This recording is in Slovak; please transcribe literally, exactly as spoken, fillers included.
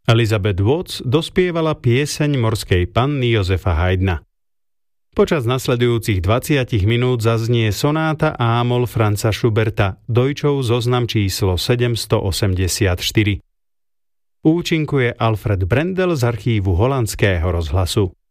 Elizabeth Watts dospievala pieseň Morskej panny Josefa Haydna. Počas nasledujúcich dvadsať minút zaznie sonáta A-moll Franza Schuberta, Deutschov zoznam číslo sedemstoosemdesiatštyri. Účinkuje Alfred Brendel z archívu holandského rozhlasu.